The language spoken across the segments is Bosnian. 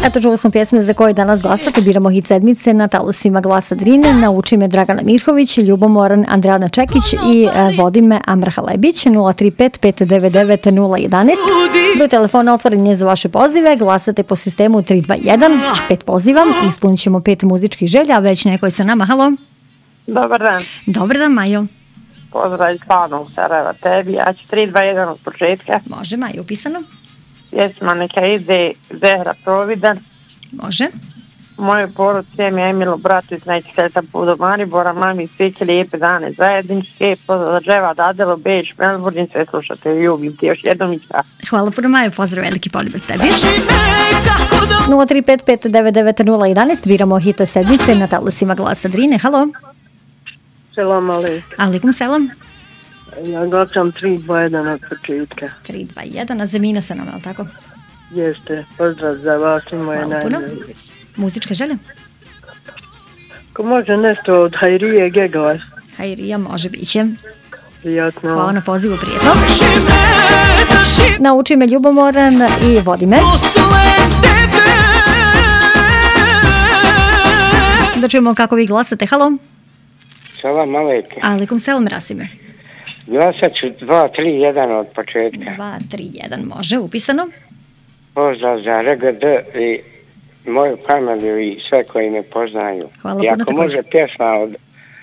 Eto, čuo sam pjesme za koje danas glasate. Biramo hit sedmice na talasima Glasa Drine. Nauči me Dragana Mirković, Ljubomoran Andrijana Čekić i vodi me Amra Halebić. 035-599-011. Broj telefona otvoren je za vaše pozive. Glasate po sistemu 321. 5 poziva. Ispunit ćemo 5 muzičkih želja. Već neko je sa nama. Halo. Dobar dan. Dobar dan, Majo. Pozdrav iz Klanog Sarajeva tebi. Ja ću 321 od početka. Može, Majo, upisano. Pjesma neka ide Zehra Providan. Može. Moju poruci je Emilu bratu iz Najčekajta Pudo Maribora, mami svi će lijepe dane zajedničke, pozdrav Dževa, Dadelo, Beč, Melbourne, sve slušate, ljubim ti još jednom i čas. Hvala puno, Majo, pozdrav, veliki poljubac tebi. 035-599-011, biramo hita sedmice na talasima Glasa Drine. Halo. Selam alejkum. Alejkum selam. Ja glasam 321 od početka. 321, a Zemina sa nama, ali tako? Jeste, pozdrav za vas i moje najbolje. Muzička želja? Ko može nešto od Hajrije Gegova? Hajrija, može, bit će. Prijatno. Hvala na pozivu, prijetno. Nauči me Ljubomoran i vodi me. Da čujemo kako vi glasate. Halo. Salam alejkum. Alejkum selam, Rasime. Glasat ću 231 od početka. 231, može, upisano. Pozdrav za RGD i moju familiju i sve koji me poznaju. Hvala i puno ako može pjesma od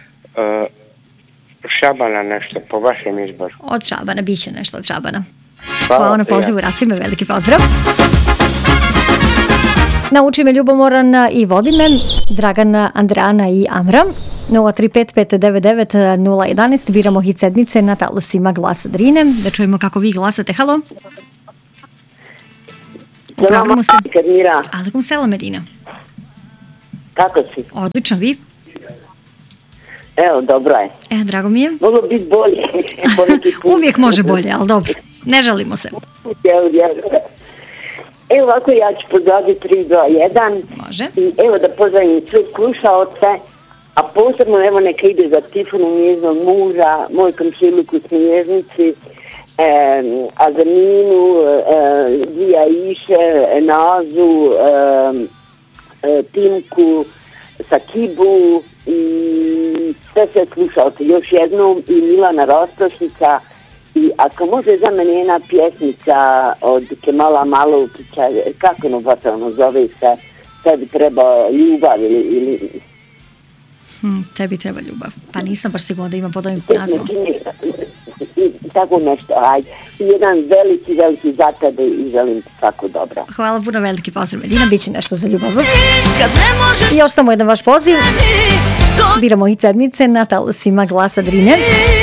Šabana nešto po vašem izboru. Od Šabana, bit će nešto od Šabana. Hvala na pozivu, Rasime, veliki pozdrav. Nauči me Ljubomoran i vodi me Dragana, Andrijana i Amra. 035-599-011. Biramo hit sedmice na talasima Glasa Drine. Da čujemo kako vi glasate. Halo. Selam, Mira. Alejkum selam, Medina. Kako si? Odlično, vi? Evo, dobro je. Drago mi je. Moglo biti bolje. Uvijek može bolje, ali dobro. Ne žalimo se. Evo ovako, ja ću pozdraviti 321. Može. I evo da pozdravim sve slušaoce, a posebno evo neka ide za Tifonu, njezinog muža, moj komšiluku Snježnici, Azaminu, Dvija Iše, Nazu, Timku, Sakibu i sve slušaoce još jednom i Milana Rostošnica. I ako može za mene jedna pjesmica od Kemala Malovčića, kako ono zove se, tebi treba ljubav ili... Tebi treba ljubav. Pa nisam baš sigurno da ima pod ovim nazivom. Tako nešto, ajde. I jedan veliki za tebe i želim ti svako dobro. Hvala puno, veliki pozdrav, Medina, bit će nešto za ljubav. I još samo jedan vaš poziv. Biramo hit sedmice na talasima Glasa Drine.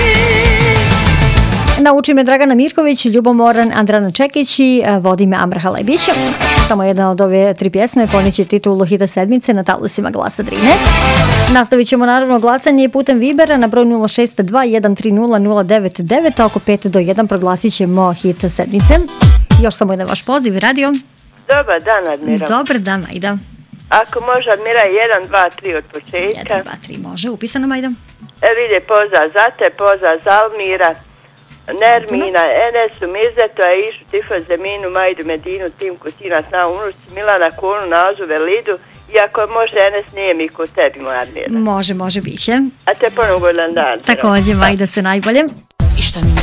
Nauči me Dragana Mirković, Ljubomoran Andrijana Čekić i vodi me Amra Halebić. Samo jedna od ove 3 pjesme poniće titulu hita sedmice na talasima Glasa Drine. Nastavit ćemo naravno glasanje putem Vibera na broj 062-130-099, a oko 5 do 1 proglasit ćemo hit sedmice. Još samo jedan vaš poziv, radio. Dobar dan, Admira. Dobar dan, Majda. Ako može, Admira, 1, 2, 3 od početka. 1, 2, 3, može, upisano, Majda. Vide, pozdrav za te, pozdrav za Almira, Nermina, Enesu, Mirzetu, Aišu, Tifo, Zeminu, Majdu, Medinu, Timku, Sina, Sna, Unušci, Milana, Konu, Nazu, Velidu. I ako može, Enes nije mi kod tebi, moja Admira. Može, bit će. A te ponovo dan. Također, Majda, sve najbolje.